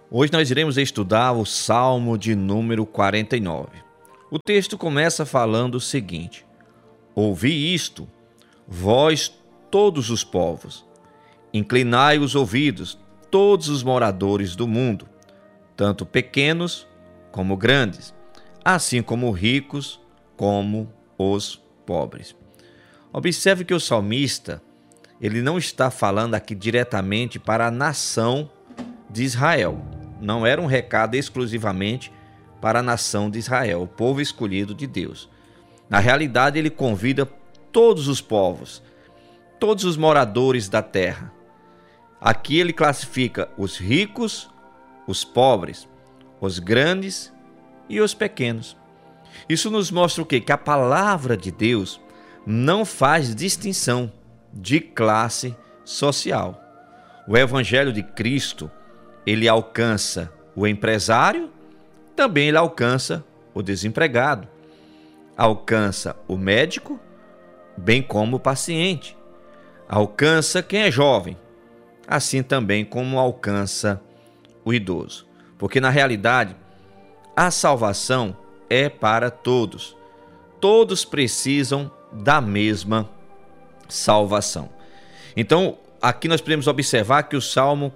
Hoje nós iremos estudar o Salmo de número 49. O texto começa falando o seguinte: Ouvi isto, vós todos os povos, inclinai os ouvidos, todos os moradores do mundo, tanto pequenos como grandes, assim como ricos como os pobres. Observe que o salmista, ele não está falando aqui diretamente para a nação de Israel. Não era um recado exclusivamente para a nação de Israel, o povo escolhido de Deus. Na realidade, ele convida todos os povos, todos os moradores da terra. Aqui ele classifica os ricos, os pobres, os grandes e os pequenos. Isso nos mostra o quê? Que a palavra de Deus não faz distinção de classe social. O Evangelho de Cristo, ele alcança o empresário, também ele alcança o desempregado, alcança o médico, bem como o paciente, alcança quem é jovem, assim também como alcança o idoso. Porque na realidade, a salvação é para todos. Todos precisam da mesma salvação. Então, aqui nós podemos observar que o Salmo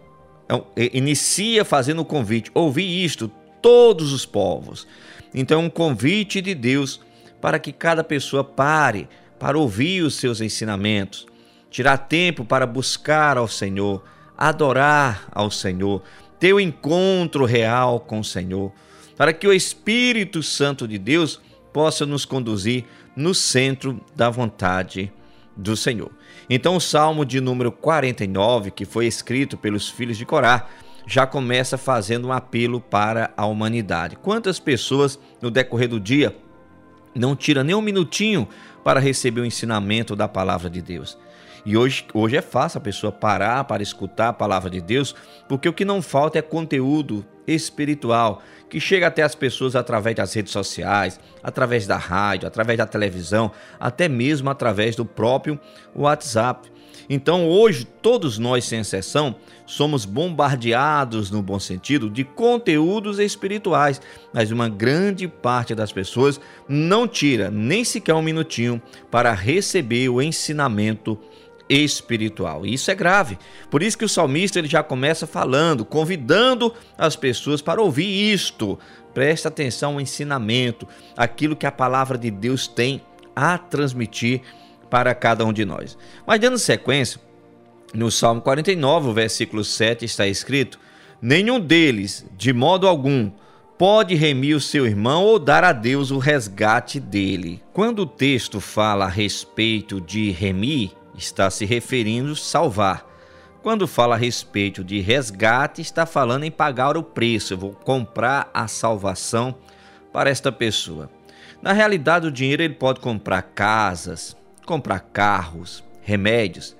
inicia fazendo o convite: ouvi isto, todos os povos. Então é um convite de Deus para que cada pessoa pare para ouvir os seus ensinamentos, tirar tempo para buscar ao Senhor, adorar ao Senhor, ter o encontro real com o Senhor, para que o Espírito Santo de Deus possa nos conduzir no centro da vontade do Senhor. Então o Salmo de número 49, que foi escrito pelos filhos de Corá, já começa fazendo um apelo para a humanidade. Quantas pessoas no decorrer do dia não tiram nem um minutinho para receber o ensinamento da palavra de Deus? E hoje é fácil a pessoa parar para escutar a palavra de Deus, porque o que não falta é conteúdo espiritual, que chega até as pessoas através das redes sociais, através da rádio, através da televisão, até mesmo através do próprio WhatsApp. Então hoje, todos nós, sem exceção, somos bombardeados, no bom sentido, de conteúdos espirituais, mas uma grande parte das pessoas não tira nem sequer um minutinho para receber o ensinamento espiritual. E isso é grave. Por isso que o salmista ele já começa falando, convidando as pessoas para ouvir isto. Presta atenção ao ensinamento, aquilo que a palavra de Deus tem a transmitir para cada um de nós. Mas dando sequência, no Salmo 49, o versículo 7 está escrito: nenhum deles, de modo algum, pode remir o seu irmão ou dar a Deus o resgate dele. Quando o texto fala a respeito de remir, está se referindo a salvar. Quando fala a respeito de resgate, está falando em pagar o preço. Eu vou comprar a salvação para esta pessoa. Na realidade, o dinheiro ele pode comprar casas, comprar carros, remédios,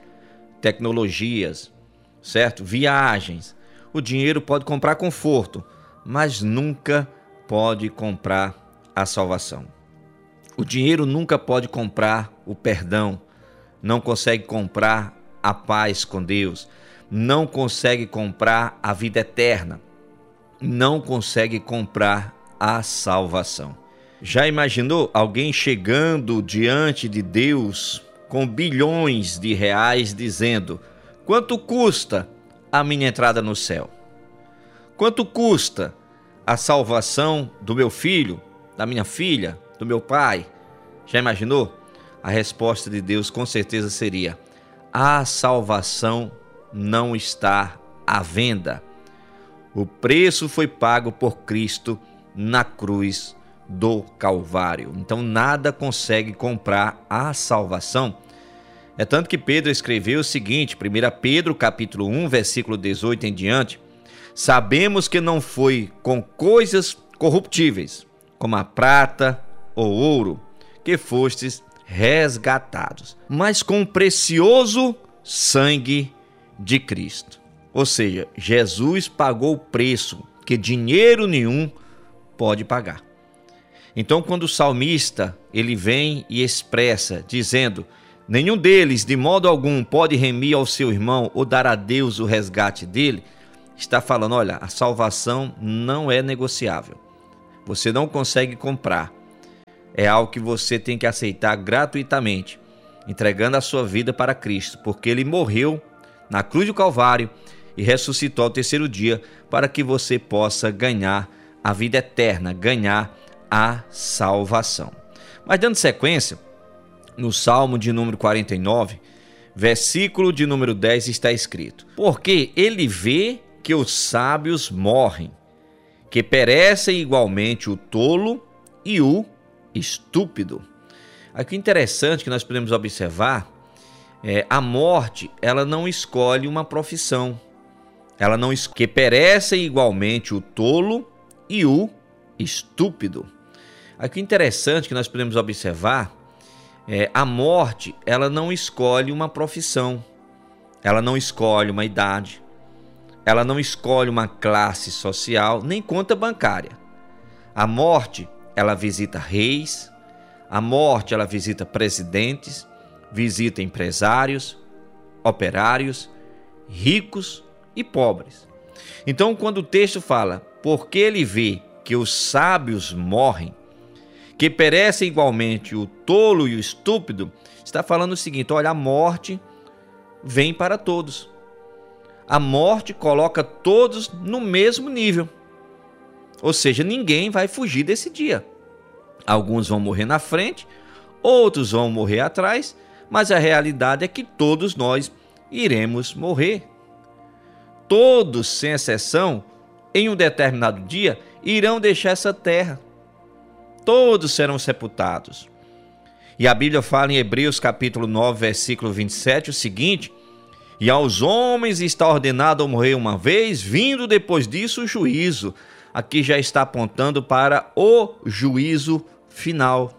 tecnologias, certo? Viagens. O dinheiro pode comprar conforto, mas nunca pode comprar a salvação. O dinheiro nunca pode comprar o perdão, não consegue comprar a paz com Deus, não consegue comprar a vida eterna, não consegue comprar a salvação. Já imaginou alguém chegando diante de Deus com bilhões de reais dizendo: quanto custa a minha entrada no céu? Quanto custa a salvação do meu filho, da minha filha, do meu pai? Já imaginou? A resposta de Deus com certeza seria: a salvação não está à venda. O preço foi pago por Cristo na cruz do Calvário. Então nada consegue comprar a salvação. É tanto que Pedro escreveu o seguinte, 1 Pedro capítulo 1, versículo 18 em diante: sabemos que não foi com coisas corruptíveis, como a prata ou ouro, que fostes resgatados, mas com o precioso sangue de Cristo. Ou seja, Jesus pagou o preço que dinheiro nenhum pode pagar. Então, quando o salmista ele vem e expressa, dizendo: nenhum deles, de modo algum, pode remir ao seu irmão ou dar a Deus o resgate dele, está falando, olha, a salvação não é negociável. Você não consegue comprar. É algo que você tem que aceitar gratuitamente, entregando a sua vida para Cristo, porque Ele morreu na cruz do Calvário e ressuscitou ao terceiro dia para que você possa ganhar a vida eterna, ganhar a salvação. Mas dando sequência, no Salmo de número 49, versículo de número 10 está escrito: porque ele vê que os sábios morrem, que perecem igualmente o tolo e o estúpido. Aqui interessante que nós podemos observar a morte, ela não escolhe uma profissão. Ela não que perecem igualmente o tolo e o estúpido. Aqui interessante que nós podemos observar a morte, ela não escolhe uma profissão. Ela não escolhe uma idade. Ela não escolhe uma classe social, nem conta bancária. A morte, ela visita reis. A morte, ela visita presidentes, visita empresários, operários, ricos e pobres. Então, quando o texto fala, porque ele vê que os sábios morrem, que perecem igualmente o tolo e o estúpido, está falando o seguinte, olha, a morte vem para todos. A morte coloca todos no mesmo nível. Ou seja, ninguém vai fugir desse dia. Alguns vão morrer na frente, outros vão morrer atrás, mas a realidade é que todos nós iremos morrer. Todos, sem exceção, em um determinado dia, irão deixar essa terra. Todos serão sepultados. E a Bíblia fala em Hebreus capítulo 9, versículo 27, o seguinte: e aos homens está ordenado morrer uma vez, vindo depois disso o juízo. Aqui já está apontando para o juízo final.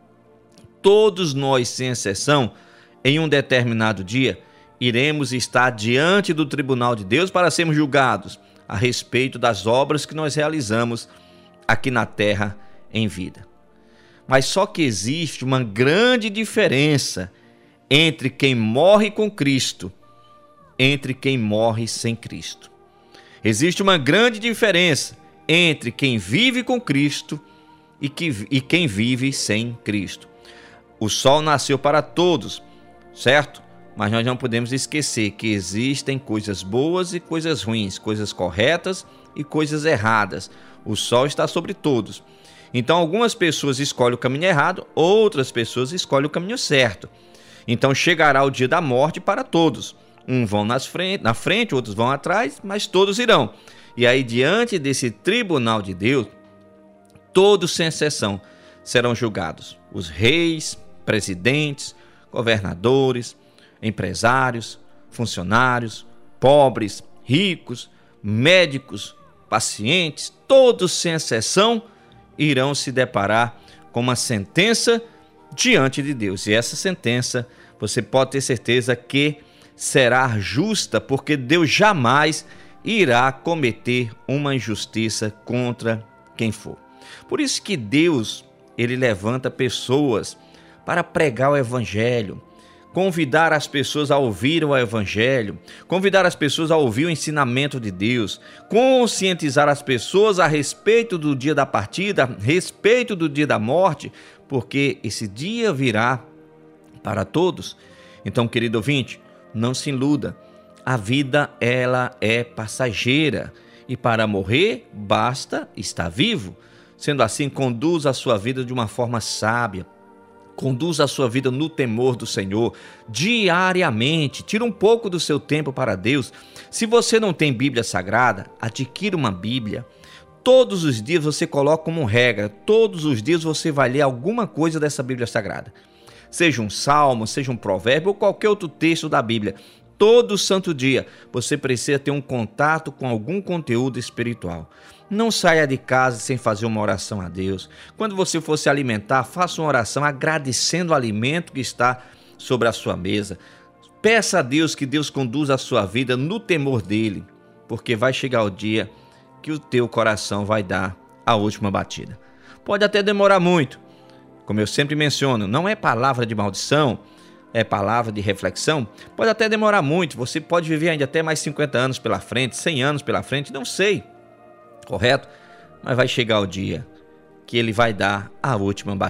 Todos nós, sem exceção, em um determinado dia, iremos estar diante do tribunal de Deus para sermos julgados a respeito das obras que nós realizamos aqui na terra em vida. Mas só que existe uma grande diferença entre quem morre com Cristo, entre quem morre sem Cristo. Existe uma grande diferença entre quem vive com Cristo e quem vive sem Cristo. O sol nasceu para todos, certo? Mas nós não podemos esquecer que existem coisas boas e coisas ruins, coisas corretas e coisas erradas. O sol está sobre todos. Então algumas pessoas escolhem o caminho errado, outras pessoas escolhem o caminho certo. Então chegará o dia da morte para todos. Uns vão na frente, outros vão atrás, mas todos irão. E aí, diante desse tribunal de Deus, todos, sem exceção, serão julgados. Os reis, presidentes, governadores, empresários, funcionários, pobres, ricos, médicos, pacientes, todos, sem exceção, irão se deparar com uma sentença diante de Deus. E essa sentença, você pode ter certeza que será justa, porque Deus jamais irá cometer uma injustiça contra quem for. Por isso que Deus, ele levanta pessoas para pregar o evangelho, convidar as pessoas a ouvir o evangelho, convidar as pessoas a ouvir o ensinamento de Deus, conscientizar as pessoas a respeito do dia da partida, a respeito do dia da morte, porque esse dia virá para todos. Então, querido ouvinte, não se iluda. A vida, ela é passageira e para morrer basta estar vivo. Sendo assim, conduza a sua vida de uma forma sábia. Conduza a sua vida no temor do Senhor, diariamente. Tira um pouco do seu tempo para Deus. Se você não tem Bíblia Sagrada, adquira uma Bíblia. Todos os dias você coloca como regra, todos os dias você vai ler alguma coisa dessa Bíblia Sagrada. Seja um salmo, seja um provérbio ou qualquer outro texto da Bíblia. Todo santo dia você precisa ter um contato com algum conteúdo espiritual. Não saia de casa sem fazer uma oração a Deus. Quando você for se alimentar, faça uma oração agradecendo o alimento que está sobre a sua mesa. Peça a Deus que Deus conduza a sua vida no temor dele, porque vai chegar o dia que o teu coração vai dar a última batida. Pode até demorar muito. Como eu sempre menciono, não é palavra de maldição, é palavra de reflexão, pode até demorar muito, você pode viver ainda até mais 50 anos pela frente, 100 anos pela frente, não sei, correto? Mas vai chegar o dia que ele vai dar a última batida.